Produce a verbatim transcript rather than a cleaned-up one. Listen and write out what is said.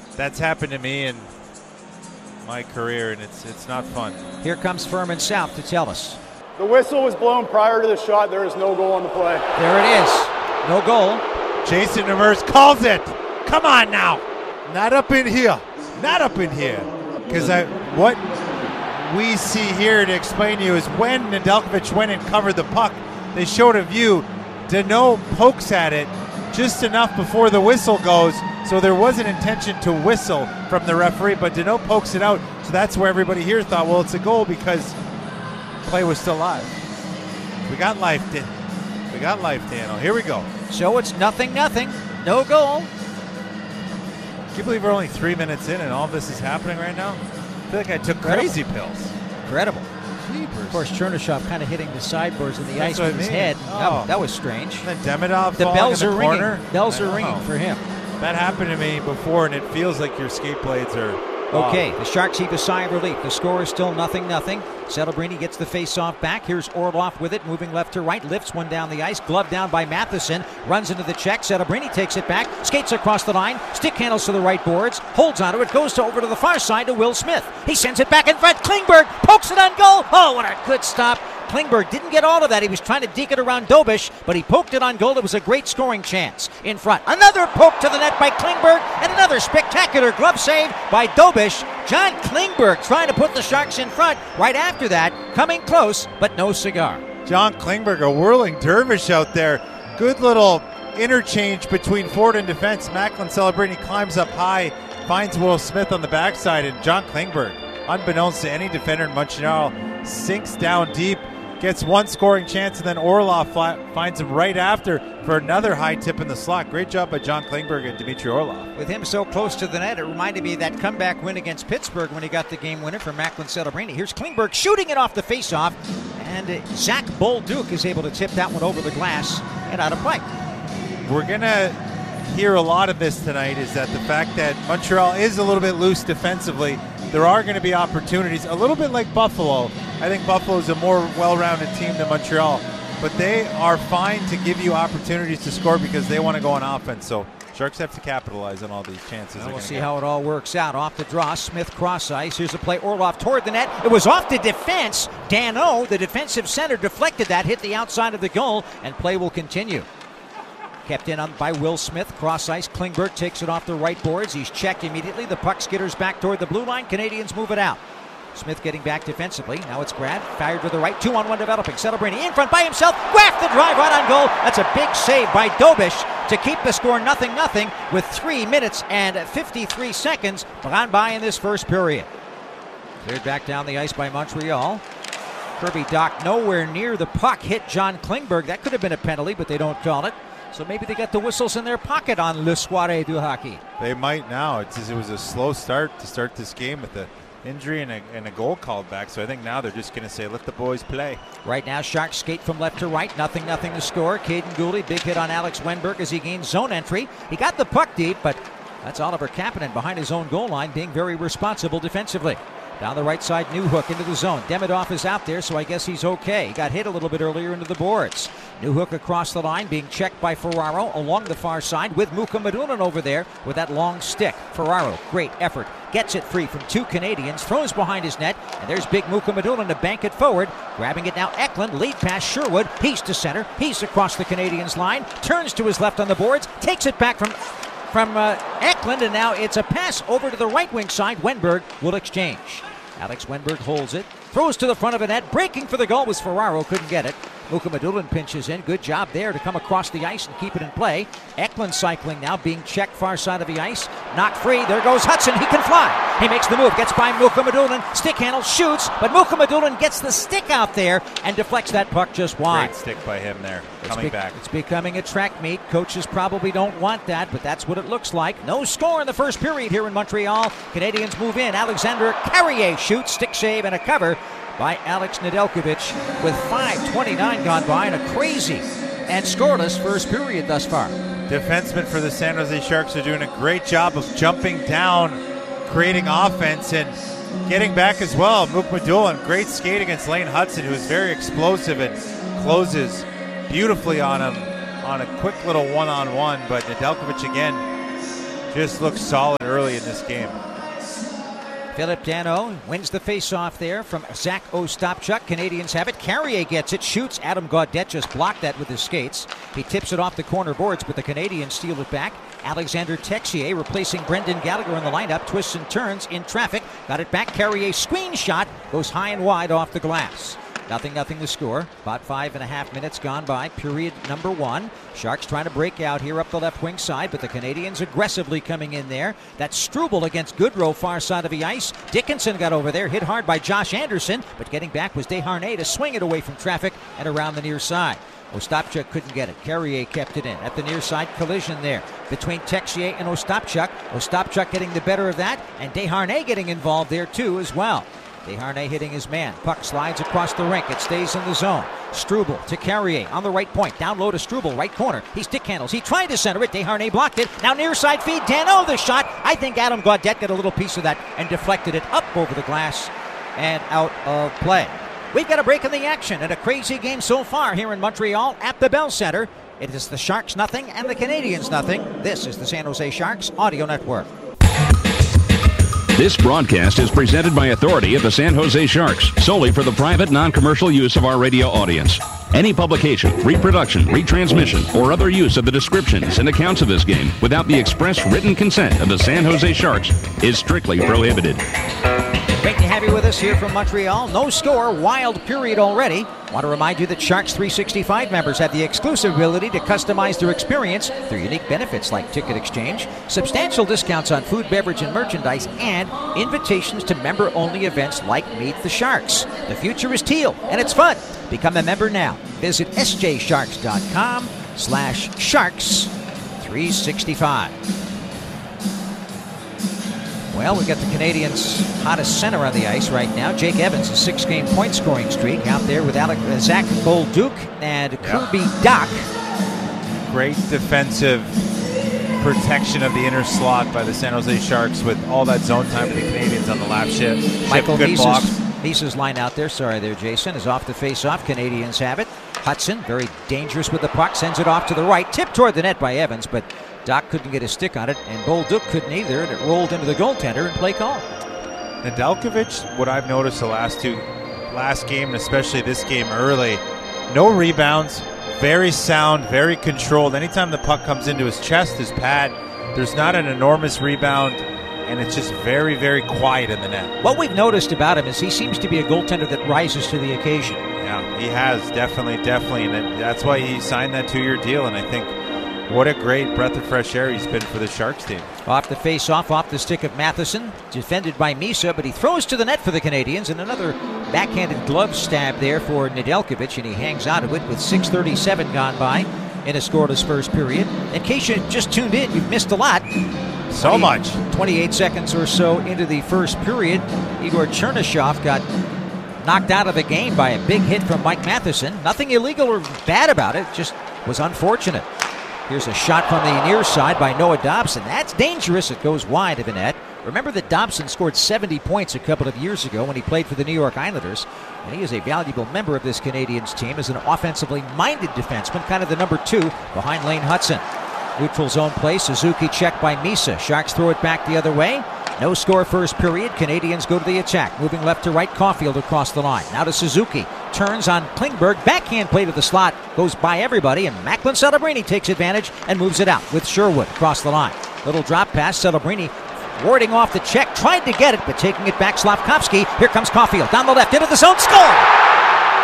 that's happened to me in my career, and it's it's not fun. Here comes Furman South to tell us. The whistle was blown prior to the shot. There is no goal on the play. There it is. No goal. Jason Demers calls it. Come on now. Not up in here. Not up in here. Because I what we see here to explain to you is when Nedeljkovic went and covered the puck, they showed a view. Danault pokes at it just enough before the whistle goes, so there was an intention to whistle from the referee, but Danault pokes it out, so that's where everybody here thought, well, it's a goal because play was still live. We got life, Dan. We got life, Daniel. Here we go. So it's nothing, nothing. No goal. Can you believe we're only three minutes in and all this is happening right now? I feel like I took Incredible. crazy pills. Incredible. Jeepers. Of course, Chernyshov kind of hitting the sideboards of the That's ice what with I his mean. head. Oh. That, that was strange. And then Demidov The falling bells in are the ringing. corner. Bells I are ringing know. for him. That happened to me before, and it feels like your skate blades are Okay, off. the Sharks heave a sigh of relief. The score is still nothing, nothing. Celebrini gets the face-off back. Here's Orlov with it, moving left to right, lifts one down the ice, gloved down by Matheson, runs into the check. Celebrini takes it back, skates across the line, stick handles to the right boards, holds onto it, goes to over to the far side to Will Smith. He sends it back in front. Klingberg pokes it on goal. Oh, what a good stop. Klingberg didn't get all of that. He was trying to deke it around Dobish, but he poked it on goal. It was a great scoring chance in front. Another poke to the net by Klingberg, and another spectacular glove save by Dobish. John Klingberg trying to put the Sharks in front. Right after that, coming close, but no cigar. John Klingberg, a whirling dervish out there. Good little interchange between forward and defense. Macklin Celebrini climbs up high, finds Will Smith on the backside, and John Klingberg, unbeknownst to any defender in Montreal, sinks down deep, gets one scoring chance, and then Orlov fi- finds him right after for another high tip in the slot. Great job by John Klingberg and Dmitry Orlov. With him so close to the net, it reminded me of that comeback win against Pittsburgh when he got the game winner for Macklin Celebrini. Here's Klingberg shooting it off the faceoff, and uh, Zach Bolduc is able to tip that one over the glass and out of play. We're going to hear a lot of this tonight is that the fact that Montreal is a little bit loose defensively, there are going to be opportunities, a little bit like Buffalo. I think Buffalo is a more well-rounded team than Montreal, but they are fine to give you opportunities to score because they want to go on offense. So Sharks have to capitalize on all these chances. Well, we'll see get. how it all works out. Off the draw, Smith cross ice. Here's a play. Orlov toward the net. It was off the defense. Danault, the defensive center, deflected that, hit the outside of the goal, and play will continue. Kept in on by Will Smith. Cross ice. Klingberg takes it off the right boards. He's checked immediately. The puck skitters back toward the blue line. Canadians move it out. Smith getting back defensively. Now it's Grad. Fired to the right. Two on one developing. Celebrini in front by himself. Graft the drive right on goal. That's a big save by Dobish to keep the score nothing nothing with three minutes and fifty-three seconds gone by in this first period. Cleared back down the ice by Montreal. Kirby Dach nowhere near the puck. Hit John Klingberg. That could have been a penalty, but they don't call it. So maybe they got the whistles in their pocket on Le Soirée du Hockey. They might now. It's just, it was a slow start to start this game with the injury and a, and a goal called back. So I think now they're just going to say, let the boys play. Right now, Sharks skate from left to right. Nothing, nothing to score. Caden Gooley, big hit on Alex Wenberg as he gains zone entry. He got the puck deep, but that's Oliver Kapanen behind his own goal line, being very responsible defensively. Down the right side, Newhook into the zone. Demidov is out there, so I guess he's okay. He got hit a little bit earlier into the boards. Newhook across the line, being checked by Ferraro along the far side with Mukhamadullin over there with that long stick. Ferraro, great effort. Gets it free from two Canadians, throws behind his net, and there's big Mukhamadullin to bank it forward. Grabbing it now, Eklund, lead pass Sherwood. He's to center. He's across the Canadians' line. Turns to his left on the boards. Takes it back from... from uh, Eklund, and now it's a pass over to the right wing side. Wenberg will exchange. Alex Wenberg holds it, throws to the front of the net. Breaking for the goal was Ferraro, couldn't get it. Mukhamadullin pinches in. Good job there to come across the ice and keep it in play. Eklund cycling now, being checked far side of the ice. Knocked free. There goes Hudson. He can fly. He makes the move. Gets by Mukhamadullin. Stick handle, shoots, but Mukhamadullin gets the stick out there and deflects that puck just wide. Great stick by him there, coming be- back. It's becoming a track meet. Coaches probably don't want that, but that's what it looks like. No score in the first period here in Montreal. Canadians move in. Alexander Carrier shoots, stick save, and a cover by Alex Nedeljkovic with five twenty-nine gone by and a crazy and scoreless first period thus far. Defensemen for the San Jose Sharks are doing a great job of jumping down, creating offense, and getting back as well. Mukhamadullin, great skate against Lane Hudson, who is very explosive and closes beautifully on him on a quick little one-on-one, but Nedeljkovic again just looked solid early in this game. Philip Danault wins the face-off there from Zach Ostapchuk. Canadians have it. Carrier gets it, shoots. Adam Gaudette just blocked that with his skates. He tips it off the corner boards, but the Canadians steal it back. Alexander Texier replacing Brendan Gallagher in the lineup. Twists and turns in traffic. Got it back. Carrier screen shot. Goes high and wide off the glass. Nothing, nothing to score. About five and a half minutes gone by. Period number one. Sharks trying to break out here up the left wing side, but the Canadians aggressively coming in there. That's Struble against Goodrow, far side of the ice. Dickinson got over there, hit hard by Josh Anderson, but getting back was Desharnais to swing it away from traffic and around the near side. Ostapchuk couldn't get it. Carrier kept it in. At the near side, collision there between Texier and Ostapchuk. Ostapchuk getting the better of that, and Desharnais getting involved there too as well. Desharnais hitting his man. Puck slides across the rink. It stays in the zone. Struble to Carrier on the right point. Down low to Struble, right corner. He stick handles. He tried to center it. Desharnais blocked it. Now near side feed. Danault the shot. I think Adam Gaudette got a little piece of that and deflected it up over the glass and out of play. We've got a break in the action and a crazy game so far here in Montreal at the Bell Center. It is the Sharks nothing and the Canadians nothing. This is the San Jose Sharks Audio Network. This broadcast is presented by authority of the San Jose Sharks, solely for the private, non-commercial use of our radio audience. Any publication, reproduction, retransmission, or other use of the descriptions and accounts of this game without the express written consent of the San Jose Sharks is strictly prohibited. Great to have you with us here from Montreal. No score, wild period already. Want to remind you that Sharks three sixty-five members have the exclusive ability to customize their experience through unique benefits like ticket exchange, substantial discounts on food, beverage, and merchandise, and invitations to member-only events like Meet the Sharks. The future is teal, and it's fun. Become a member now. Visit sjsharks.com slash sharks 365. Well, we've got the Canadians' hottest center on the ice right now. Jake Evans, a six-game point-scoring streak out there with Alec, uh, Zach Bolduc and yep. Kirby Dach. Great defensive protection of the inner slot by the San Jose Sharks with all that zone time for the Canadians on the lap shift. Michael good blocks. Misa's line out there, sorry there, Jason, is off the face-off. Canadians have it. Hudson, very dangerous with the puck, sends it off to the right. Tipped toward the net by Evans, but Doc couldn't get a stick on it, and Bolduc couldn't either, and it rolled into the goaltender and play call. Nedeljkovic, what I've noticed the last two, last game, and especially this game early, no rebounds, very sound, very controlled. Anytime the puck comes into his chest, his pad, there's not an enormous rebound, and it's just very, very quiet in the net. What we've noticed about him is he seems to be a goaltender that rises to the occasion. Yeah, he has, definitely, definitely, and that's why he signed that two-year deal, and I think what a great breath of fresh air he's been for the Sharks team. Off the face-off, off the stick of Matheson, defended by Misa, but he throws to the net for the Canadians, and another backhanded glove stab there for Nedeljkovic, and he hangs out of it with six thirty-seven gone by in a scoreless first period. In case you just tuned in, you've missed a lot. So much. twenty-eight seconds or so into the first period, Igor Chernyshov got knocked out of the game by a big hit from Mike Matheson. Nothing illegal or bad about it, just was unfortunate. Here's a shot from the near side by Noah Dobson. That's dangerous. It goes wide of the net. Remember that Dobson scored seventy points a couple of years ago when he played for the New York Islanders. And he is a valuable member of this Canadians team as an offensively minded defenseman, kind of the number two behind Lane Hudson. Neutral zone play. Suzuki checked by Misa. Sharks throw it back the other way. No score first period. Canadians go to the attack. Moving left to right. Caulfield across the line. Now to Suzuki. Turns on Klingberg. Backhand play to the slot. Goes by everybody. And Macklin Celebrini takes advantage and moves it out with Sherwood across the line. Little drop pass. Celebrini warding off the check. Tried to get it, but taking it back. Slafkovsky. Here comes Caulfield. Down the left. Into the zone. Score!